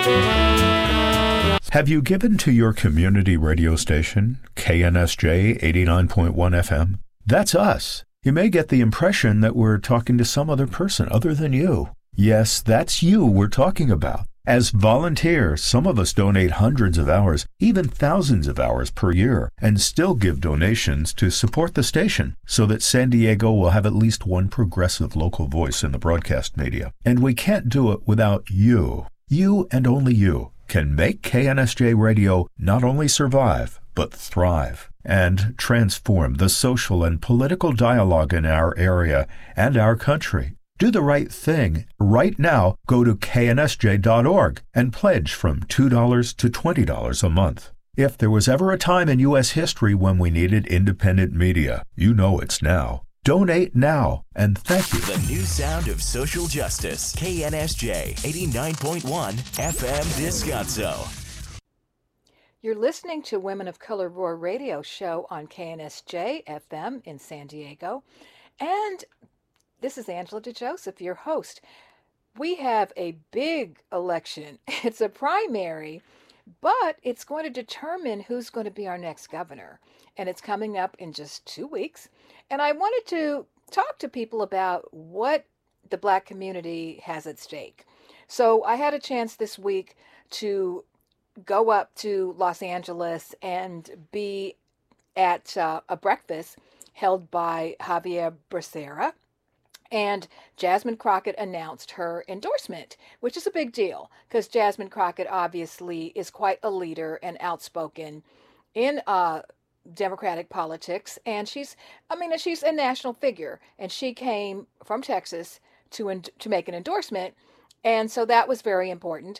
Have you given to your community radio station, KNSJ 89.1 FM? That's us. You may get the impression that we're talking to some other person other than you. Yes, that's you we're talking about. As volunteers, some of us donate hundreds of hours, even thousands of hours per year, and still give donations to support the station so that San Diego will have at least one progressive local voice in the broadcast media. And we can't do it without you. You and only you can make KNSJ Radio not only survive, but thrive and transform the social and political dialogue in our area and our country. Do the right thing. Right now, go to knsj.org and pledge from $2 to $20 a month. If there was ever a time in U.S. history when we needed independent media, you know it's now. Donate now, and thank you. The new sound of social justice. KNSJ 89.1 FM Descanso. You're listening to Women of Color Roar radio show on KNSJ FM in San Diego. And this is Angela DeJoseph, your host. We have a big election. It's a primary, but it's going to determine who's going to be our next governor. And it's coming up in just 2 weeks. And I wanted to talk to people about what the Black community has at stake. So I had a chance this week to go up to Los Angeles and be at a breakfast held by Xavier Becerra. And Jasmine Crockett announced her endorsement, which is a big deal because Jasmine Crockett obviously is quite a leader and outspoken in Democratic politics, and she's a national figure, and she came from Texas to make an endorsement, and so that was very important.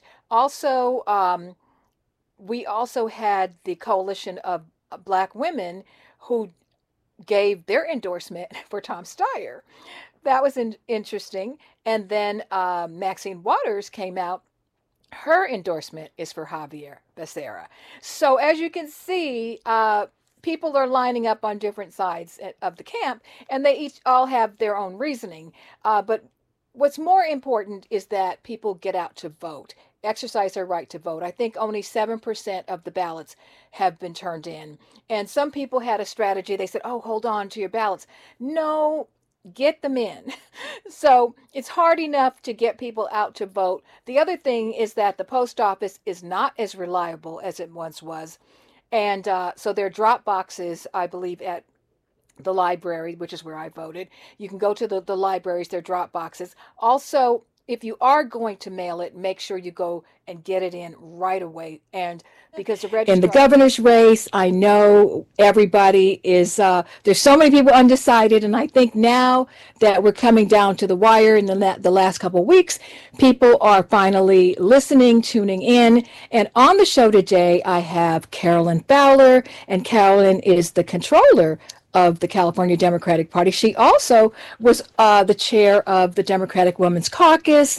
Also, we also had the coalition of Black women who gave their endorsement for Tom Steyer. That was interesting, and then Maxine Waters came out. Her endorsement is for Xavier Becerra. So as you can see, people are lining up on different sides of the camp, and they all have their own reasoning. But what's more important is that people get out to vote, exercise their right to vote. I think only 7% of the ballots have been turned in. And some people had a strategy. They said, oh, hold on to your ballots. No, get them in. So it's hard enough to get people out to vote. The other thing is that the post office is not as reliable as it once was. And so there are drop boxes, I believe, at the library, which is where I voted. You can go to the libraries, there are drop boxes. Also, if you are going to mail it, make sure you go and get it in right away. And because the registrar... In the governor's race, I know everybody is, there's so many people undecided. And I think now that we're coming down to the wire in the last couple of weeks, people are finally listening, tuning in. And on the show today, I have Carolyn Fowler, and Carolyn is the controller of the California Democratic Party. She also was the chair of the Democratic Women's Caucus,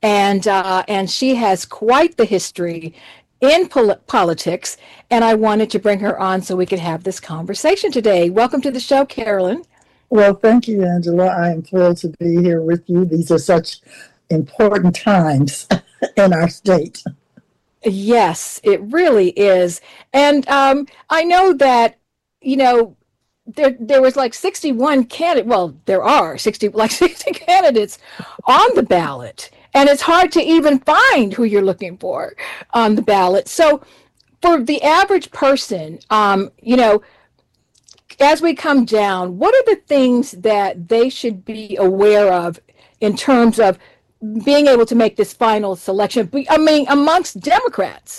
and she has quite the history in politics, and I wanted to bring her on so we could have this conversation today. Welcome to the show, Carolyn. Well, thank you, Angela. I am thrilled to be here with you. These are such important times in our state. Yes, it really is. And I know that, there was like 61 candidates. Well, there are 60 candidates on the ballot, and it's hard to even find who you're looking for on the ballot. So for the average person, as we come down, what are the things that they should be aware of in terms of being able to make this final selection? Amongst Democrats?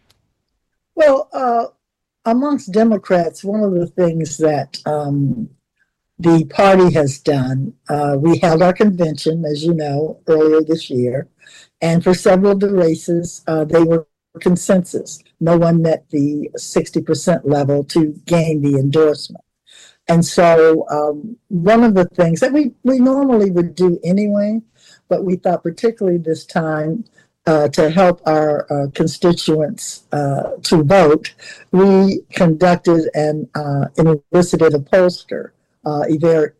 Well, amongst Democrats, one of the things that the party has done, we held our convention, as you know, earlier this year, and for several of the races, they were consensus. No one met the 60% level to gain the endorsement. And so one of the things that we normally would do anyway, but we thought particularly this time, to help our constituents to vote, we conducted and enlisted a pollster.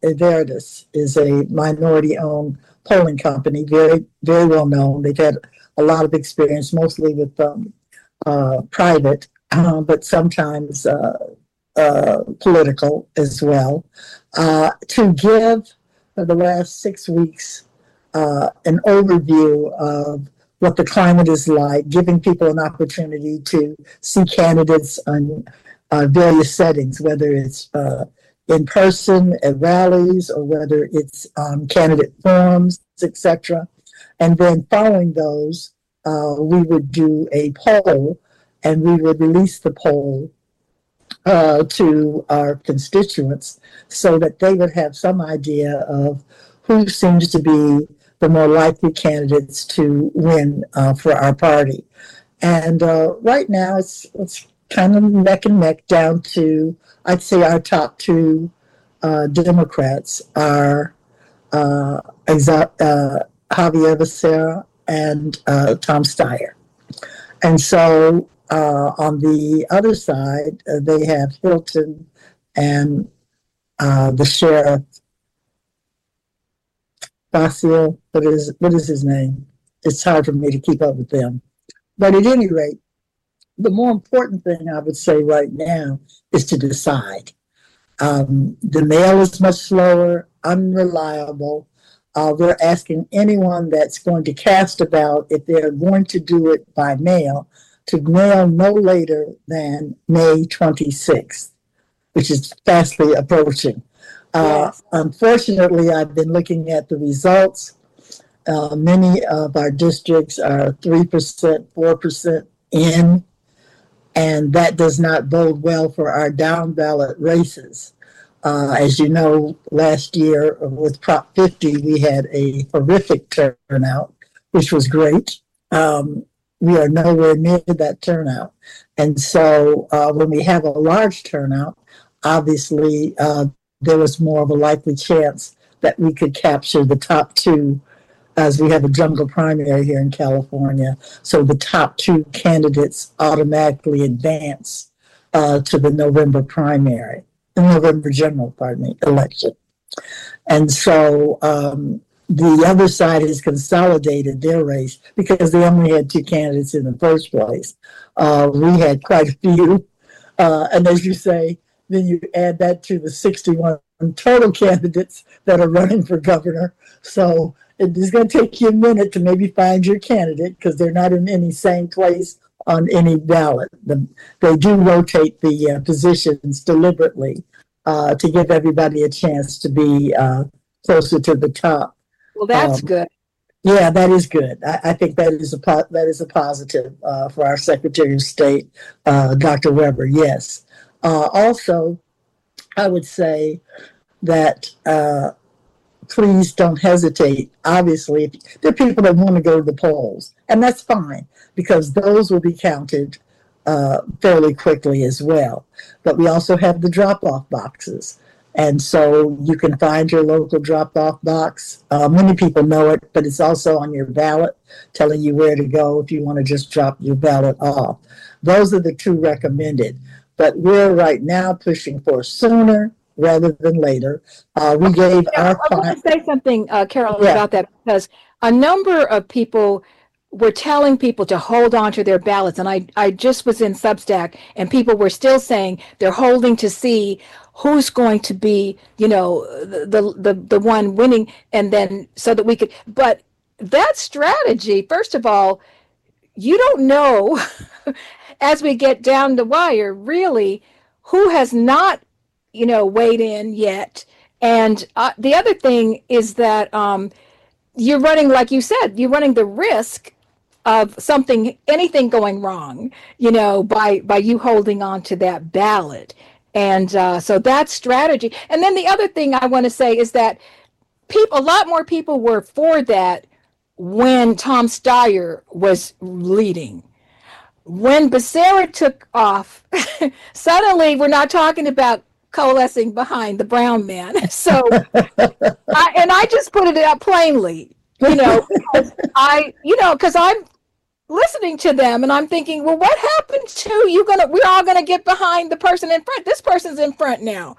Everidis is a minority-owned polling company, very, very well known. They've had a lot of experience, mostly with private, but sometimes political as well, to give for the last 6 weeks an overview of what the climate is like, giving people an opportunity to see candidates on various settings, whether it's in person at rallies or whether it's candidate forums, etc. And then following those, we would do a poll, and we would release the poll to our constituents so that they would have some idea of who seems to be the more likely candidates to win for our party. And right now, it's kind of neck and neck down to, I'd say, our top two Democrats are Javier Becerra and Tom Steyer. And so on the other side, they have Hilton and the sheriff, Basil. What is his name? It's hard for me to keep up with them. But at any rate, the more important thing I would say right now is to decide. The mail is much slower, unreliable. We're asking anyone that's going to cast a ballot, if they're going to do it by mail, to mail no later than May 26th, which is fastly approaching. Yes. Unfortunately, I've been looking at the results. Many of our districts are 3%, 4% in, and that does not bode well for our down ballot races. As you know, last year with Prop 50, we had a horrific turnout, which was great. We are nowhere near that turnout. And so when we have a large turnout, obviously there was more of a likely chance that we could capture the top two, as we have a jungle primary here in California. So the top two candidates automatically advance to the November primary, the November general, election. And so the other side has consolidated their race because they only had two candidates in the first place. We had quite a few. And as you say, then you add that to the 61 total candidates that are running for governor. So it is going to take you a minute to maybe find your candidate because they're not in any same place on any ballot. They do rotate the positions deliberately to give everybody a chance to be closer to the top. Well, that's good. Yeah, that is good. I think that is a positive for our Secretary of State, Dr. Weber. Yes. Also, I would say that please don't hesitate. Obviously, there are people that want to go to the polls, and that's fine because those will be counted fairly quickly as well. But we also have the drop-off boxes. And so you can find your local drop-off box. Many people know it, but it's also on your ballot telling you where to go if you want to just drop your ballot off. Those are the two recommended. But we're right now pushing for sooner rather than later. We gave our... I want to say something, Carolyn, about that, because a number of people were telling people to hold on to their ballots. And I just was in Substack, and people were still saying they're holding to see who's going to be, the one winning, and then so that we could. But that strategy, first of all, you don't know as we get down the wire, really, who has not, weighed in yet. And the other thing is that you're running, like you said, you're running the risk of anything going wrong, by you holding on to that ballot. And so that's strategy. And then the other thing I want to say is that a lot more people were for that when Tom Steyer was leading. When Becerra took off, suddenly we're not talking about coalescing behind the brown man. So, I just put it out plainly, because I'm listening to them, and I'm thinking, well, what happened to we're all gonna get behind the person in front. This person's in front now.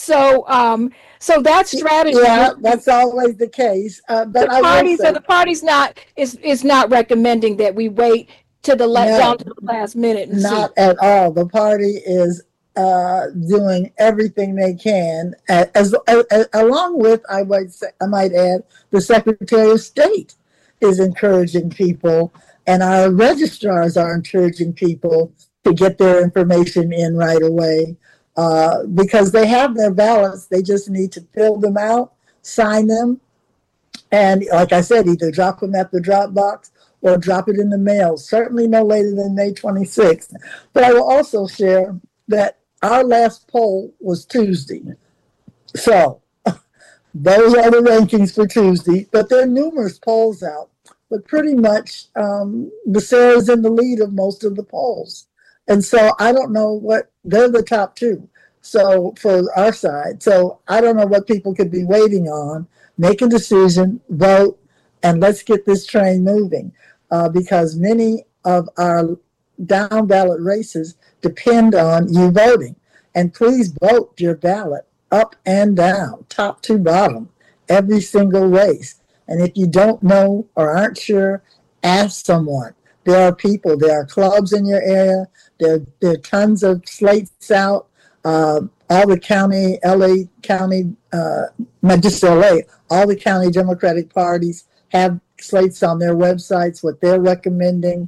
So that strategy, yeah, that's always the case. But I will say, the party's not is not recommending that we wait to the down to the last minute and not see. at all. The party is doing everything they can, as along with, I might add, the Secretary of State is encouraging people, and our registrars are encouraging people to get their information in right away, because they have their ballots. They just need to fill them out, sign them, and like I said, either drop them at the drop box or drop it in the mail, certainly no later than May 26th. But I will also share that our last poll was Tuesday. So those are the rankings for Tuesday, but there are numerous polls out. But pretty much Becerra's in the lead of most of the polls. And so I don't know they're the top two. So for our side, so I don't know what people could be waiting on. Make a decision, vote, and let's get this train moving, because many of our down ballot races depend on you voting. And please vote your ballot up and down, top to bottom, every single race. And if you don't know or aren't sure, ask someone. There are clubs in your area. There are tons of slates out. All the county, LA County, not just LA, all the county Democratic parties have slates on their websites, what they're recommending.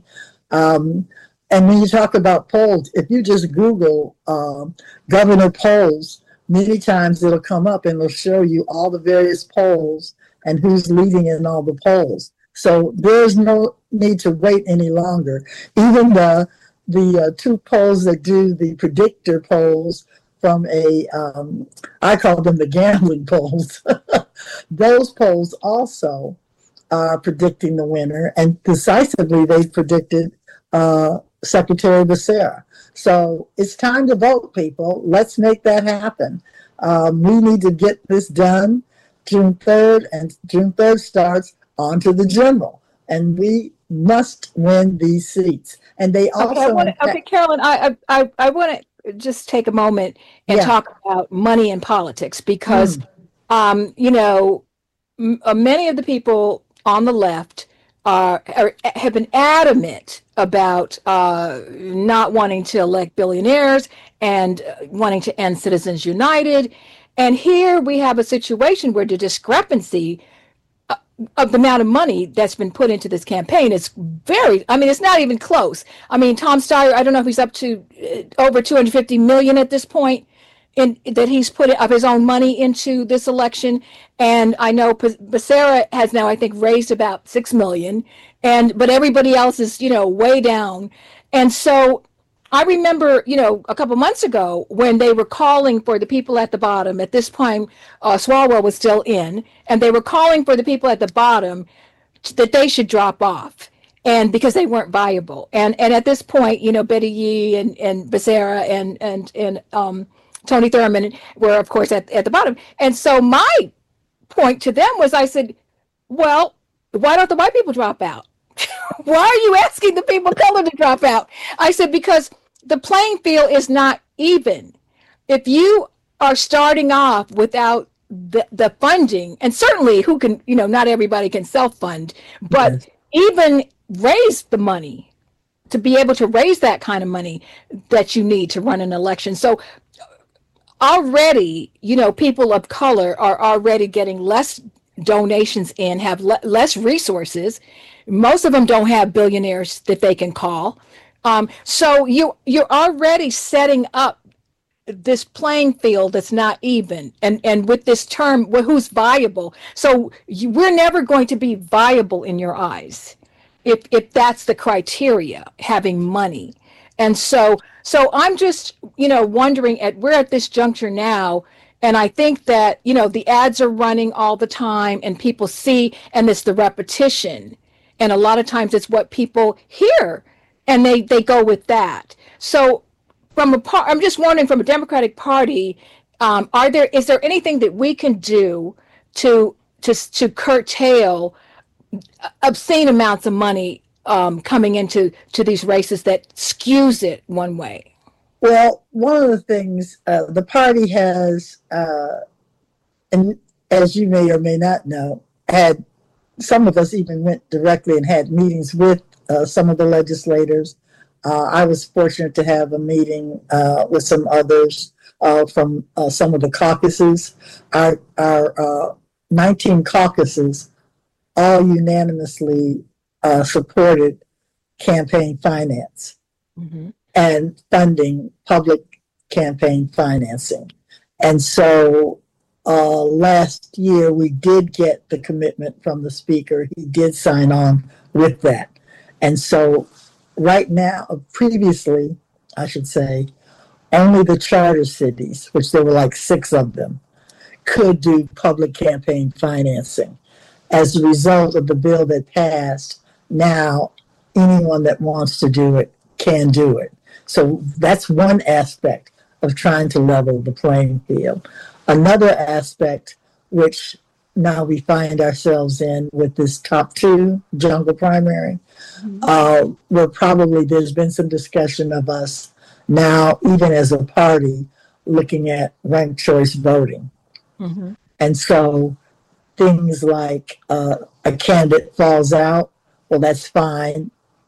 And when you talk about polls, if you just Google governor polls, many times it'll come up and it'll show you all the various polls and who's leading in all the polls. So there's no need to wait any longer. Even the two polls that do the predictor polls from I call them the gambling polls. Those polls also are predicting the winner, and decisively they've predicted Secretary Becerra. So it's time to vote, people. Let's make that happen. We need to get this done June 3rd, and June 3rd starts on to the general. And we must win these seats. And they also... Okay, Carolyn, I want to just take a moment and talk about money and politics, because, many of the people on the left have been adamant about not wanting to elect billionaires and wanting to end Citizens United. And here we have a situation where the discrepancy of the amount of money that's been put into this campaign is it's not even close. I mean, Tom Steyer, I don't know if he's up to over 250 million at this point that he's put of his own money into this election. And I know Becerra has now, I think, raised about 6 million, but everybody else is, way down. And so I remember, a couple months ago when they were calling for the people at the bottom. At this time, Swalwell was still in, and they were calling for the people at the bottom that they should drop off, and because they weren't viable. And at this point, Betty Yee and Becerra and Tony Thurman were, of course, at the bottom. And so my point to them was, I said, well, why don't the white people drop out? Why are you asking the people of color to drop out? I said, because the playing field is not even. If you are starting off without the funding, and certainly who can, not everybody can self-fund, but even raise the money to be able to raise that kind of money that you need to run an election. So already, people of color are already getting less donations in, have less resources. Most of them don't have billionaires that they can call. So you're already setting up this playing field that's not even. And with this term, who's viable? So we're never going to be viable in your eyes if that's the criteria, having money. And so I'm just, wondering we're at this juncture now. And I think that, the ads are running all the time and people see, and it's the repetition. And a lot of times it's what people hear and they go with that. So I'm just wondering, from a Democratic Party, is there anything that we can do to curtail obscene amounts of money coming into these races that skews it one way? Well, one of the things the party has, and as you may or may not know, had some of us even went directly and had meetings with some of the legislators. I was fortunate to have a meeting with some others from some of the caucuses. Our 19 caucuses all unanimously supported campaign finance and funding public campaign financing. And so last year we did get the commitment from the speaker. He did sign on with that. And so right now, previously, I should say, only the charter cities, which there were like 6 of them, could do public campaign financing. As a result of the bill that passed, now anyone that wants to do it can do it. So that's one aspect of trying to level the playing field. Another aspect, which now we find ourselves in with this top 2 jungle primary, where probably there's been some discussion of us now, even as a party, looking at ranked choice voting. And so things like a candidate falls out, well, that's fine.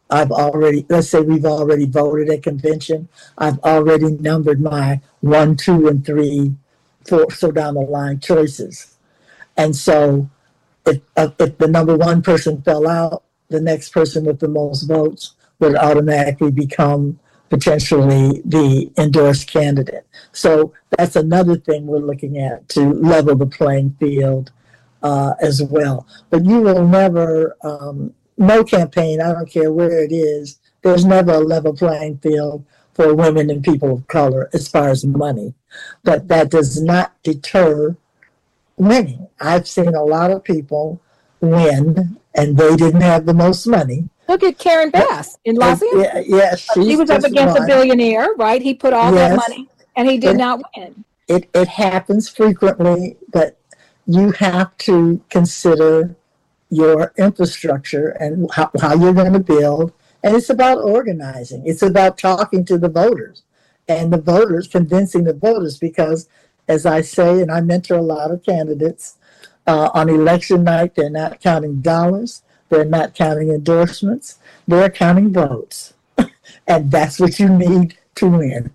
Let's say we've already voted at convention. I've already numbered my 1, 2, and 3, 4, so down the line choices. And so if the number 1 person fell out, the next person with the most votes would automatically become potentially the endorsed candidate. So that's another thing we're looking at to level the playing field as well. But you will never, no campaign, I don't care where it is, there's never a level playing field for women and people of color as far as money. But that does not deter winning. I've seen a lot of people win and they didn't have the most money. Look at Karen Bass in Los Angeles. Yes, she was up against a billionaire, right? He put all that money and he did not win. It happens frequently, but you have to consider your infrastructure and how you're going to build. And it's about organizing. It's about talking to the voters and the voters, convincing the voters, because as I say, and I mentor a lot of candidates, on election night, they're not counting dollars. They're not counting endorsements. They're counting votes. And that's what you need to win.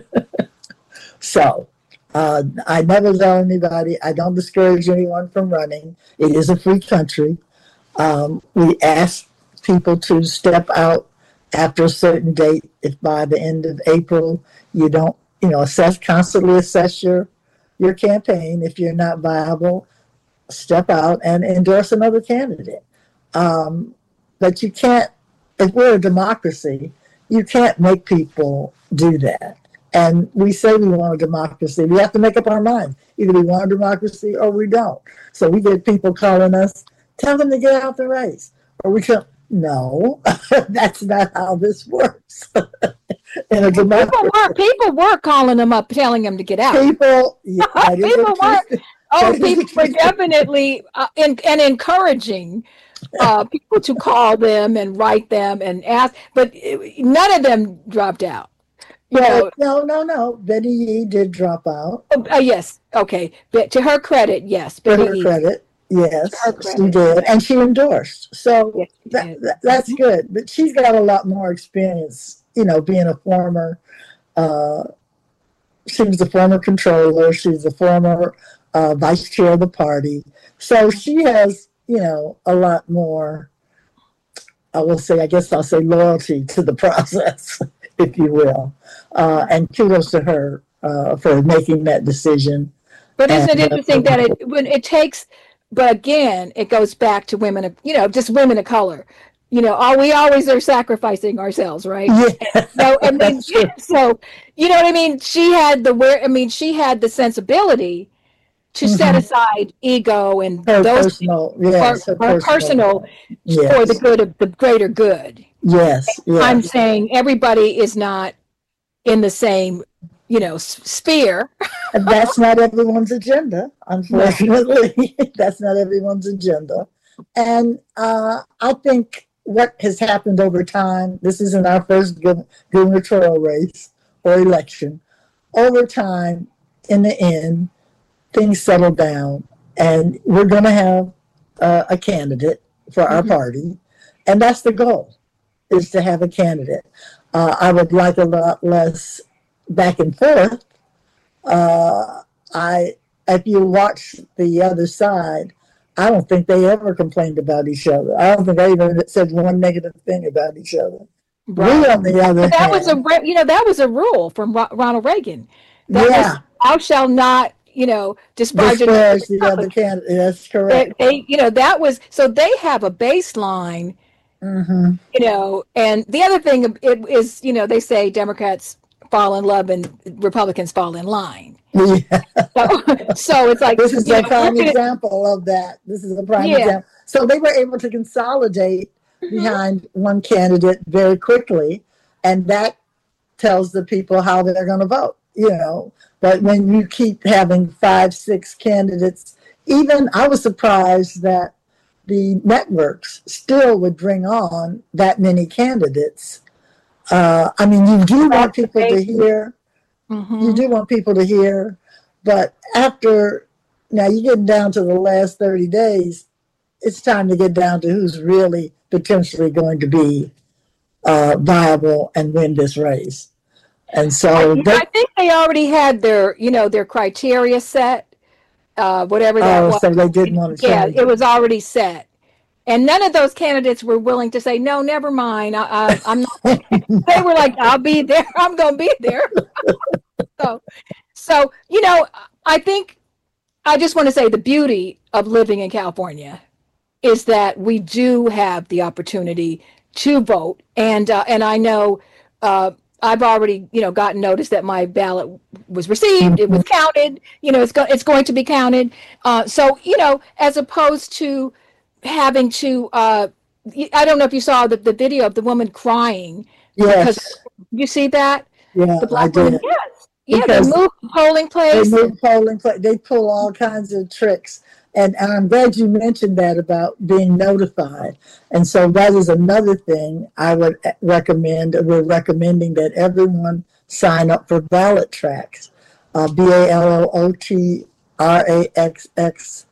So I never tell anybody, I don't discourage anyone from running. It is a free country. We ask people to step out after a certain date. If by the end of April you don't, constantly assess your campaign. If you're not viable, step out and endorse another candidate. But you can't, if we're a democracy, you can't make people do that. And we say we want a democracy. We have to make up our mind. Either we want a democracy or we don't. So we get people calling us, tell them to get out the race. Or we go, no, that's not how this works. In a democracy. People were calling them up, telling them to get out. People were definitely and encouraging people to call them and write them and ask, but none of them dropped out. No. Betty Yee did drop out. Yes, okay. But to her credit, yes. To her credit, yes, she did, and she endorsed. So that's good. But she's got a lot more experience, being a former. She was a former controller. She's a former vice chair of the party. So she has, a lot more, I'll say loyalty to the process, if you will. And kudos to her for making that decision. But isn't it interesting that it takes, but again, it goes back to women of, just women of color. We always are sacrificing ourselves, right? Yeah. So, you know what I mean? She had the sensibility to set aside ego and her those personal for the good of the greater good. Yes. I'm saying everybody is not in the same, sphere. And that's not everyone's agenda, unfortunately. That's not everyone's agenda. And I think what has happened over time. This isn't our first gubernatorial race or election. Over time, in the end, things settle down, and we're going to have a candidate for our party, and that's the goal, is to have a candidate. I would like a lot less back and forth. If you watch the other side, I don't think they ever complained about each other. I don't think they even said one negative thing about each other. Right. We, on the other But that hand, was that was a rule from Ronald Reagan. That yeah, was, thou shall not, despise disparage the other candidate. That's correct. That was, so they have a baseline, Mm-hmm. and the other thing is, they say Democrats fall in love and Republicans fall in line. Yeah. So it's like, this is a prime example of that. This is a prime example. So they were able to consolidate behind one candidate very quickly, and that tells the people how they're going to vote, But when you keep having 5, 6 candidates, even I was surprised that the networks still would bring on that many candidates. You do want people to hear. You do want people to hear, but now you're getting down to the last 30 days, it's time to get down to who's really potentially going to be viable and win this race. And so I think they already had their criteria set, whatever that was. So they didn't want to change. Yeah, it was already set. And none of those candidates were willing to say, no, never mind. I'm not. They were like, I'll be there. I'm going to be there. So, I think I just want to say the beauty of living in California is that we do have the opportunity to vote. And I know I've already, gotten notice that my ballot was received. It was counted. It's going to be counted. So, as opposed to having to, I don't know if you saw the video of the woman crying. Yes. Because you see that? Yeah, the black I did. Woman, yes. Yeah, they moved the polling place. They pull all kinds of tricks. And I'm glad you mentioned that about being notified. And so that is another thing I would recommend. We're recommending that everyone sign up for ballot tracks, BALLOTRAXX,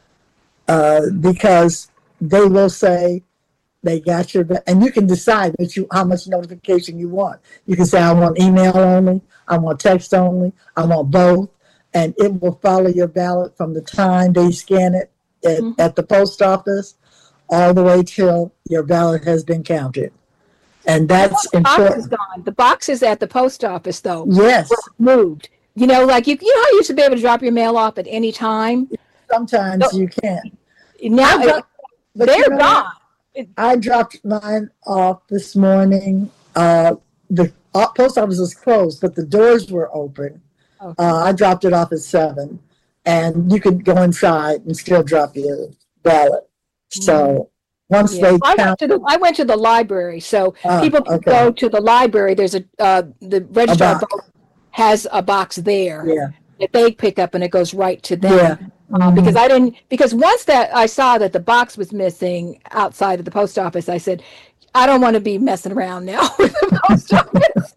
because they will say they got your, and you can decide how much notification you want. You can say, I want email only, I want text only, I want both. And it will follow your ballot from the time they scan it at the post office all the way till your ballot has been counted. And that's important. Box is gone. The boxes at the post office, though, yes, were moved. Like how you used to be able to drop your mail off at any time. Sometimes you can. Now they're gone. I dropped mine off this morning. The post office was closed, but the doors were open. Okay. I dropped it off at 7, and you could go inside and still drop your ballot. So once they count, I went to the library, so people can go to the library. There's the registrar vote has a box there that they pick up, and it goes right to them. Because once that I saw that the box was missing outside of the post office, I said, I don't want to be messing around now with the post office.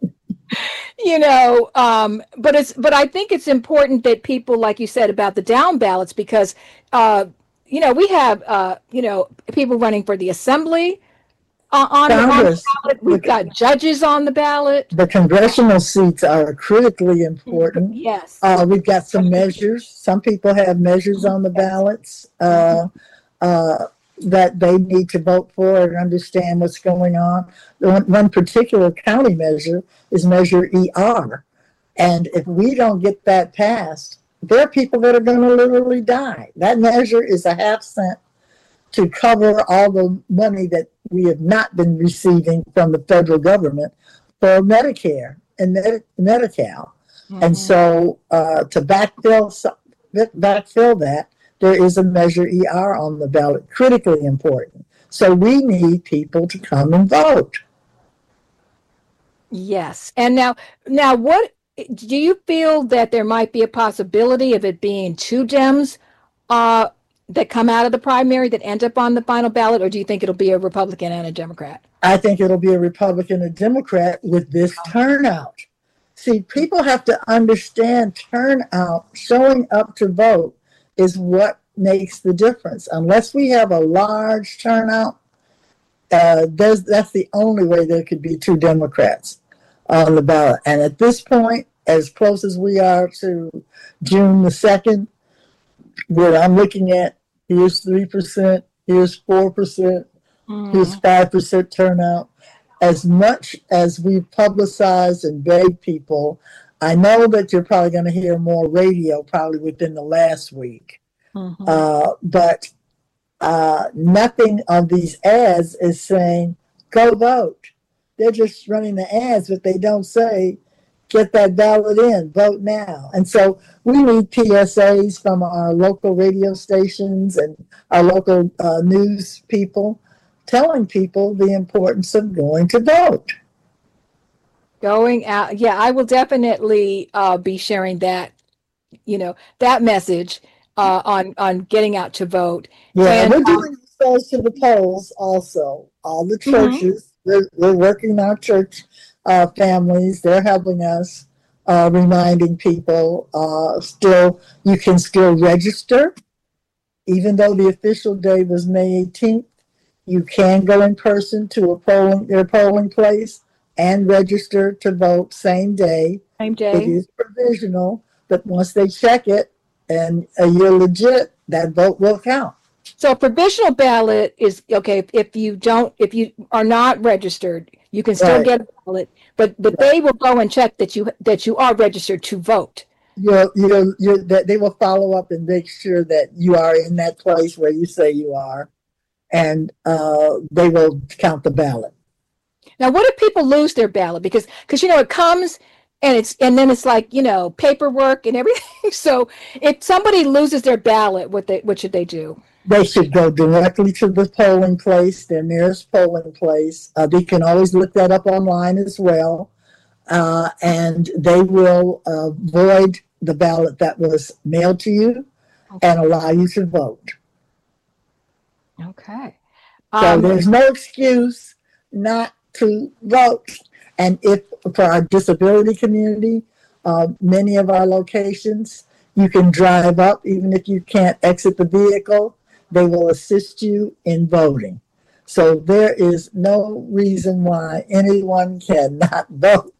But I think it's important that people, like you said about the down ballots, because we have people running for the assembly on the ballot. We've got judges on the ballot. The congressional seats are critically important. Yes. We've got some measures. Some people have measures on the ballots that they need to vote for and understand what's going on. One particular county measure is Measure ER. And if we don't get that passed, there are people that are going to literally die. That measure is a half cent to cover all the money that we have not been receiving from the federal government for Medicare and Medi-Cal. And so to backfill that, there is a Measure ER on the ballot, critically important. So we need people to come and vote. Yes. And now what do you feel that there might be a possibility of it being 2 Dems that come out of the primary that end up on the final ballot, or do you think it'll be a Republican and a Democrat? I think it'll be a Republican and Democrat with this turnout. See, people have to understand turnout, showing up to vote is what makes the difference. Unless we have a large turnout, that's the only way there could be two Democrats on the ballot. And at this point, as close as we are to June the 2nd, where I'm looking at, here's 3%, here's 4%, here's 5% turnout. As much as we've publicized and begged people, I know that you're probably going to hear more radio probably within the last week. But nothing on these ads is saying, go vote. They're just running the ads, but they don't say, get that ballot in, vote now. And so we need PSAs from our local radio stations and our local news people telling people the importance of going to vote. Going out. Yeah, I will definitely be sharing that, that message on getting out to vote. Yeah, and we're doing ourselves to the polls also. All the churches, we're working our church families. They're helping us, reminding people still, you can still register. Even though the official day was May 18th, you can go in person to their polling place and register to vote same day. Same day. It is provisional, but once they check it and you're legit, that vote will count. So a provisional ballot is okay if you are not registered, you can still get a ballot, but they will go and check that you are registered to vote. They will follow up and make sure that you are in that place where you say you are, and they will count the ballot. Now, what if people lose their ballot? Because it comes and then it's like, paperwork and everything. So if somebody loses their ballot, what should they do? They should go directly to the polling place, their nearest polling place. They can always look that up online as well. And they will void the ballot that was mailed to you and allow you to vote. Okay. So there's no excuse not to vote. And if for our disability community, many of our locations, you can drive up even if you can't exit the vehicle. They will assist you in voting. So there is no reason why anyone cannot vote.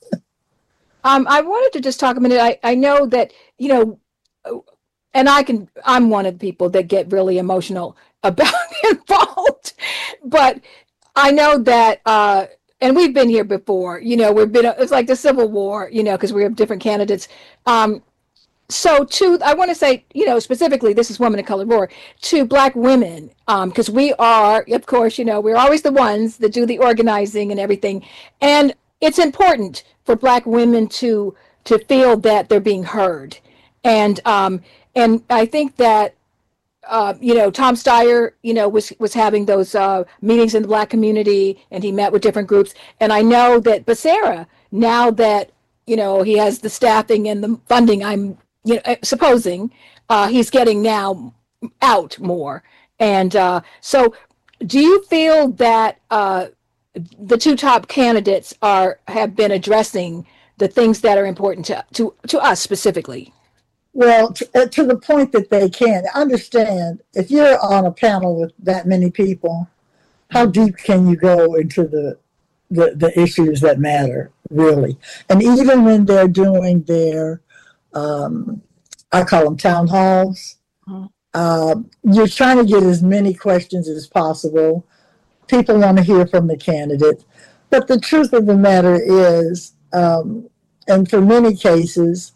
I wanted to just talk a minute. I know that, and I'm one of the people that get really emotional about involved, but I know that, and we've been here before, it's like the Civil War, because we have different candidates. So I want to say, specifically, this is Women of Color Roar, to Black women, because we are, of course, we're always the ones that do the organizing and everything. And it's important for Black women to feel that they're being heard. And I think that, Tom Steyer, was having those meetings in the Black community, and he met with different groups. And I know that Becerra, now that, he has the staffing and the funding, I'm supposing he's getting now out more. And so do you feel that the two top candidates have been addressing the things that are important to us specifically? Well, to the point that they can. Understand, if you're on a panel with that many people, how deep can you go into the issues that matter, really? And even when they're doing their I call them town halls. You're trying to get as many questions as possible. People want to hear from the candidate. But the truth of the matter is, and for many cases,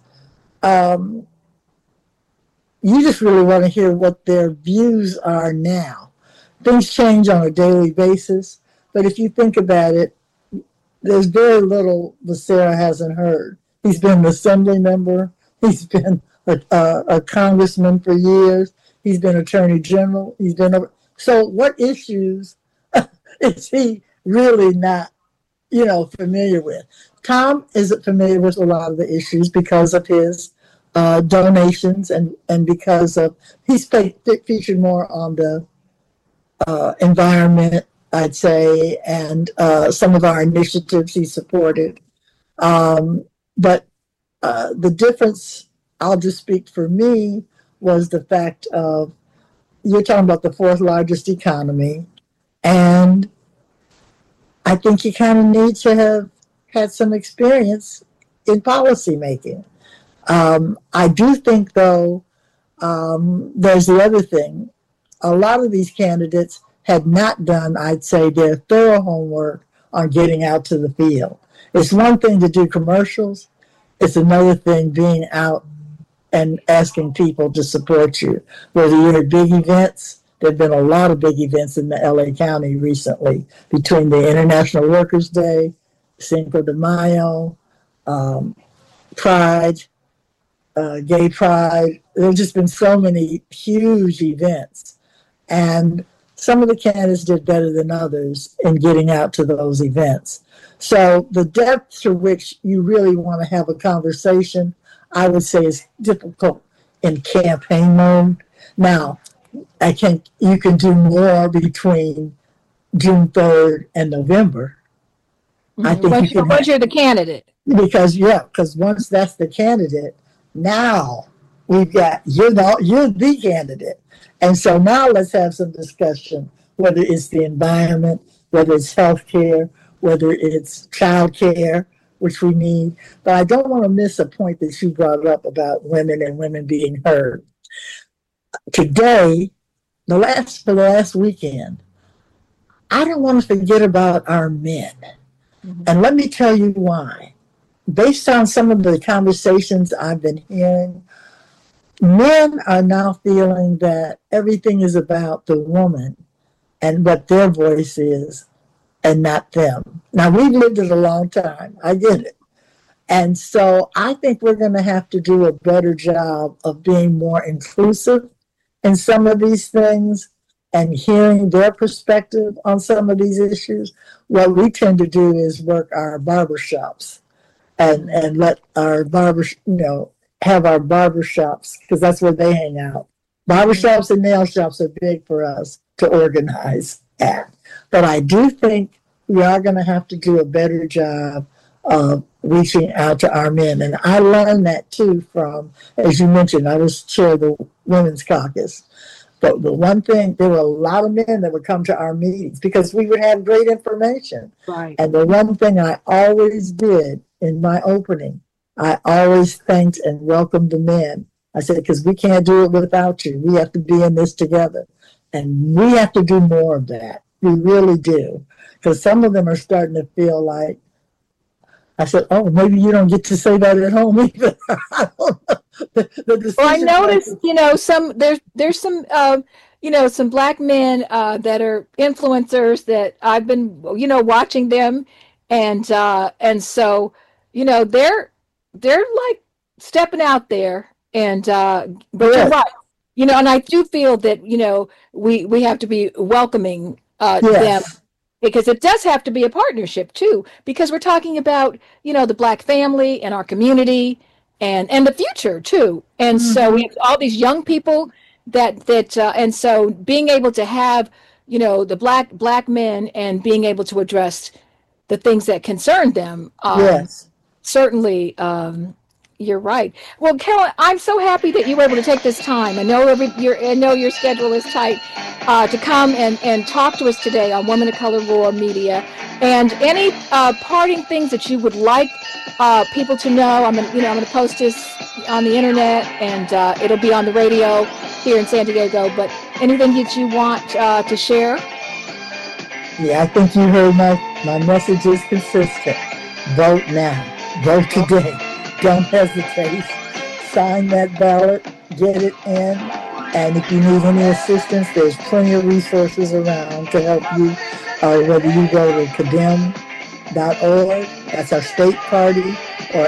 you just really want to hear what their views are now. Things change on a daily basis, but if you think about it, there's very little Becerra hasn't heard. He's been an assembly member. He's been a congressman for years. He's been attorney general. So what issues is he really not, familiar with? Tom isn't familiar with a lot of the issues because of his donations, and because of he's featured more on the environment, I'd say, and some of our initiatives he supported. But the difference, I'll just speak for me, was the fact of you're talking about the fourth largest economy, and I think you kind of need to have had some experience in policy making. I do think, though, there's the other thing. A lot of these candidates had not done, I'd say, their thorough homework on getting out to the field. It's one thing to do commercials. It's another thing being out and asking people to support you. Whether you're at big events, there have been a lot of big events in the LA County recently, between the International Workers' Day, Cinco de Mayo, Pride, Gay Pride. There have just been so many huge events. And some of the candidates did better than others in getting out to those events. So the depth to which you really want to have a conversation, I would say, is difficult in campaign mode. Now, you can do more between June 3rd and November. I think once you're the candidate. Because once that's the candidate, now we've got, you're the candidate. And so now let's have some discussion, whether it's the environment, whether it's healthcare, whether it's childcare, which we need. But I don't want to miss a point that you brought up about women and women being heard. Today, for the last weekend, I don't want to forget about our men. Mm-hmm. And let me tell you why. Based on some of the conversations I've been hearing, men are now feeling that everything is about the woman and what their voice is and not them. Now, we've lived it a long time. I get it. And so I think we're going to have to do a better job of being more inclusive in some of these things and hearing their perspective on some of these issues. What we tend to do is work our barbershops and let our barbers, have our barbershops, because that's where they hang out. Barbershops and nail shops are big for us to organize at. But I do think we are going to have to do a better job of reaching out to our men. And I learned that too from, as you mentioned, I was chair of the Women's Caucus. But the one thing, there were a lot of men that would come to our meetings because we would have great information. Right. And the one thing I always did in my opening, I always thanked and welcomed the men. I said, because we can't do it without you. We have to be in this together. And we have to do more of that. We really do. Because some of them are starting to feel like, I said, oh, maybe you don't get to say that at home either. I don't know. Well, I noticed, there's some, some black men that are influencers that I've been, watching them. And so, they're like stepping out there and, but you're right, and I do feel that, we have to be welcoming them, because it does have to be a partnership too, because we're talking about, the black family and our community and the future too. And so we have all these young people that and so being able to have, the black men and being able to address the things that concern them. Certainly, you're right. Well, Carolyn, I'm so happy that you were able to take this time. I know your schedule is tight to come and talk to us today on Women of Color Roar Media. And any parting things that you would like people to know? I'm going to post this on the internet, and it'll be on the radio here in San Diego. But anything that you want to share? Yeah, I think you heard my message is consistent. Vote now. Vote today. Don't hesitate. Sign that ballot. Get it in. And if you need any assistance, there's plenty of resources around to help you. Whether you go to Kadem.org, that's our state party, or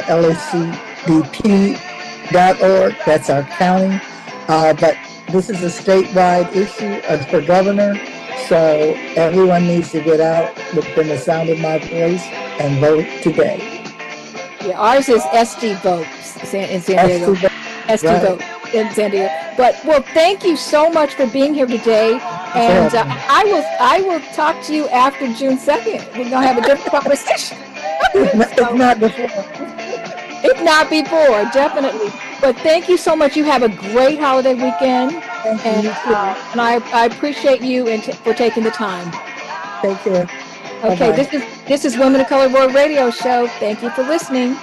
LACDP.org, that's our county. But this is a statewide issue for governor, so everyone needs to get out within the sound of my voice and vote today. Yeah, ours is SD Vote in San Diego. has to vote in San Diego. But well, thank you so much for being here today. And I will talk to you after June 2nd. We're gonna have a different conversation. If not before. If not before, definitely. But thank you so much. You have a great holiday weekend. Thank you. And I appreciate you for taking the time. Take care. Okay, Bye-bye. this is Women of Color World Radio Show. Thank you for listening.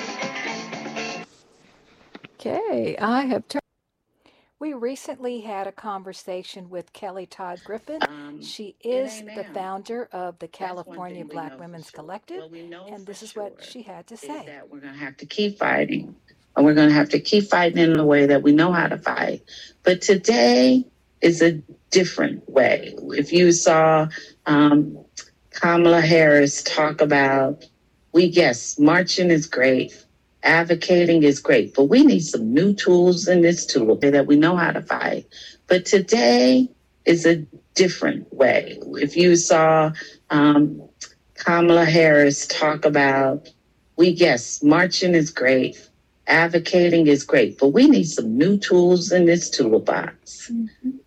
Okay, I have turned. We recently had a conversation with Kelly Todd Griffin. She is the founder of the California Black Women's Collective, and this is what she had to say. That we're going to have to keep fighting, and we're going to have to keep fighting in the way that we know how to fight. But today is a different way. If you saw Kamala Harris talk about, marching is great. Advocating is great, but we need some new tools in this tool that we know how to fight. But today is a different way. If you saw Kamala Harris talk about, marching is great, advocating is great, but we need some new tools in this toolbox.